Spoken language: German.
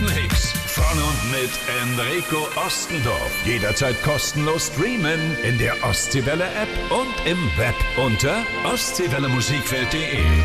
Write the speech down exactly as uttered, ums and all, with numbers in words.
Mix von und mit Enrico Ostendorf. Jederzeit kostenlos streamen in der Ostseewelle App und im Web unter ostseewellemusikwelt punkt de.